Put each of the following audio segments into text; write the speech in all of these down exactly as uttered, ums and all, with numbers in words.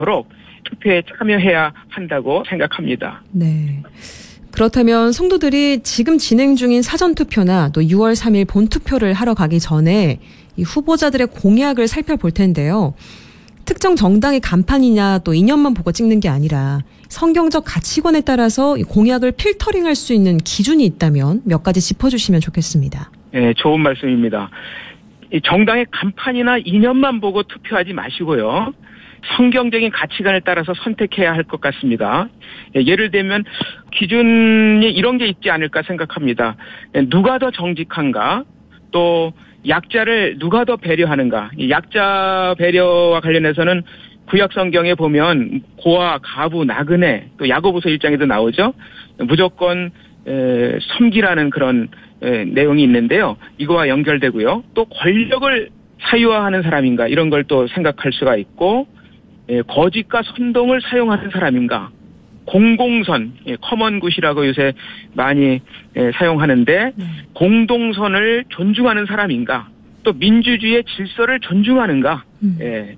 투표에 참여해야 한다고 생각합니다. 네. 그렇다면 성도들이 지금 진행 중인 사전투표나 또 유월 삼일 본투표를 하러 가기 전에 이 후보자들의 공약을 살펴볼 텐데요. 특정 정당의 간판이냐 또 이념만 보고 찍는 게 아니라 성경적 가치관에 따라서 이 공약을 필터링할 수 있는 기준이 있다면 몇 가지 짚어주시면 좋겠습니다. 네, 좋은 말씀입니다. 이 정당의 간판이나 이념만 보고 투표하지 마시고요. 성경적인 가치관에 따라서 선택해야 할 것 같습니다. 예를 들면 기준이 이런 게 있지 않을까 생각합니다. 누가 더 정직한가? 또 약자를 누가 더 배려하는가? 약자 배려와 관련해서는 구약 성경에 보면 고아, 가부, 나그네, 또 야고보서 일 장에도 나오죠. 무조건 에, 섬기라는 그런 에, 내용이 있는데요. 이거와 연결되고요. 또 권력을 사유화하는 사람인가 이런 걸 또 생각할 수가 있고, 에, 거짓과 선동을 사용하는 사람인가, 공공선, 예, 커먼굿이라고 요새 많이 예, 사용하는데 네. 공동선을 존중하는 사람인가, 또 민주주의의 질서를 존중하는가. 음. 예.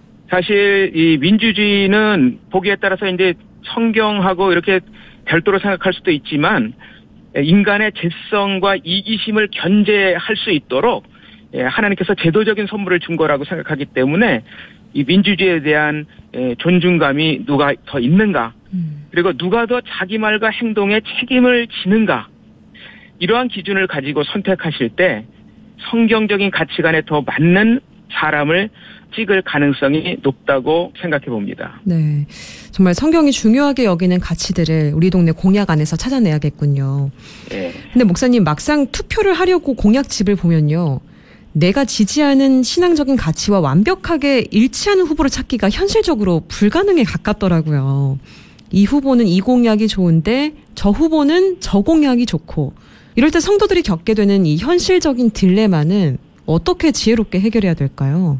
사실 이 민주주의는 보기에 따라서 이제 성경하고 이렇게 별도로 생각할 수도 있지만 인간의 죄성과 이기심을 견제할 수 있도록 예, 하나님께서 제도적인 선물을 준 거라고 생각하기 때문에 이 민주주의에 대한 예, 존중감이 누가 더 있는가, 그리고 누가 더 자기 말과 행동에 책임을 지는가, 이러한 기준을 가지고 선택하실 때 성경적인 가치관에 더 맞는 사람을 찍을 가능성이 높다고 생각해 봅니다. 네, 정말 성경이 중요하게 여기는 가치들을 우리 동네 공약 안에서 찾아내야겠군요. 네. 근데 목사님, 막상 투표를 하려고 공약집을 보면요, 내가 지지하는 신앙적인 가치와 완벽하게 일치하는 후보를 찾기가 현실적으로 불가능에 가깝더라고요. 이 후보는 이 공약이 좋은데 저 후보는 저 공약이 좋고, 이럴 때 성도들이 겪게 되는 이 현실적인 딜레마는 어떻게 지혜롭게 해결해야 될까요?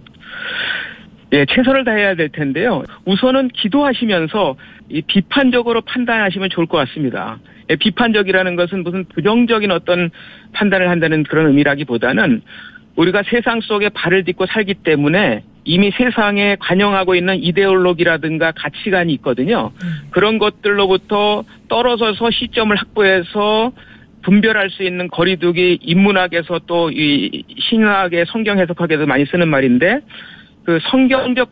예, 최선을 다해야 될 텐데요. 우선은 기도하시면서 이 비판적으로 판단하시면 좋을 것 같습니다. 예, 비판적이라는 것은 무슨 부정적인 어떤 판단을 한다는 그런 의미라기보다는 우리가 세상 속에 발을 딛고 살기 때문에 이미 세상에 관영하고 있는 이데올로기라든가 가치관이 있거든요. 그런 것들로부터 떨어져서 시점을 확보해서 분별할 수 있는 거리두기, 인문학에서 또 이 신학의 성경 해석학에도 많이 쓰는 말인데, 그 성경적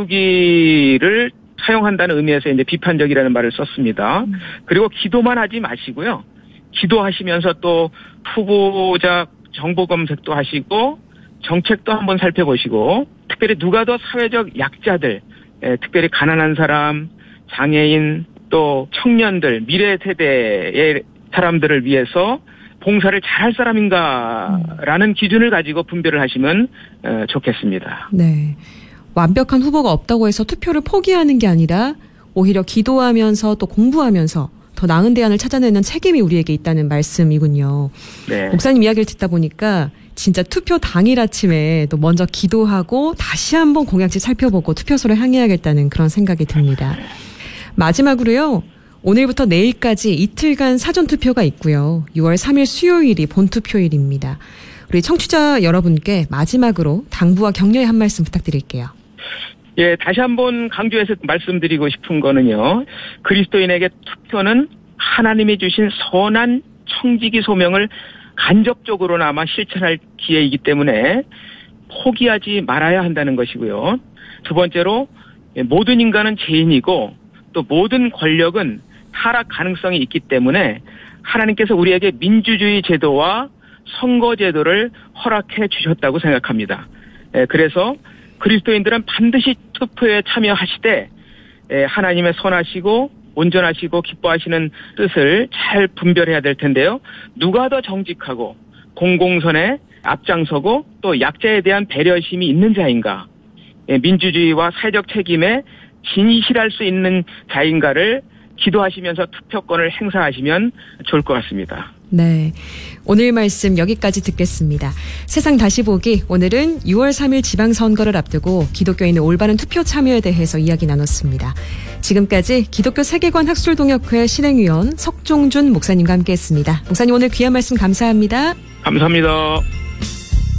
거리두기를 사용한다는 의미에서 이제 비판적이라는 말을 썼습니다. 그리고 기도만 하지 마시고요. 기도하시면서 또 후보자 정보 검색도 하시고 정책도 한번 살펴보시고, 특별히 누가 더 사회적 약자들, 예, 특별히 가난한 사람, 장애인, 또 청년들, 미래 세대의 사람들을 위해서 봉사를 잘할 사람인가라는 음. 기준을 가지고 분별을 하시면 어, 좋겠습니다. 네, 완벽한 후보가 없다고 해서 투표를 포기하는 게 아니라 오히려 기도하면서 또 공부하면서 더 나은 대안을 찾아내는 책임이 우리에게 있다는 말씀이군요. 네. 목사님 이야기를 듣다 보니까 진짜 투표 당일 아침에 또 먼저 기도하고 다시 한번 공약지 살펴보고 투표소를 향해야겠다는 그런 생각이 듭니다. 마지막으로요, 오늘부터 내일까지 이틀간 사전투표가 있고요. 유월 삼일 수요일이 본투표일입니다. 우리 청취자 여러분께 마지막으로 당부와 격려의 한 말씀 부탁드릴게요. 예, 다시 한번 강조해서 말씀드리고 싶은 거는요, 그리스도인에게 투표는 하나님이 주신 선한 청지기 소명을 간접적으로나마 실천할 기회이기 때문에 포기하지 말아야 한다는 것이고요. 두 번째로, 모든 인간은 죄인이고 또 모든 권력은 타락 가능성이 있기 때문에 하나님께서 우리에게 민주주의 제도와 선거 제도를 허락해 주셨다고 생각합니다. 그래서 그리스도인들은 반드시 투표에 참여하시되 하나님의 선하시고 온전하시고 기뻐하시는 뜻을 잘 분별해야 될 텐데요. 누가 더 정직하고 공공선에 앞장서고 또 약자에 대한 배려심이 있는 자인가, 민주주의와 사회적 책임에 진실할 수 있는 자인가를 기도하시면서 투표권을 행사하시면 좋을 것 같습니다. 네, 오늘 말씀 여기까지 듣겠습니다. 세상 다시 보기, 오늘은 유월 삼일 지방선거를 앞두고 기독교인의 올바른 투표 참여에 대해서 이야기 나눴습니다. 지금까지 기독교 세계관 학술동역회 실행위원 석종준 목사님과 함께했습니다. 목사님, 오늘 귀한 말씀 감사합니다. 감사합니다.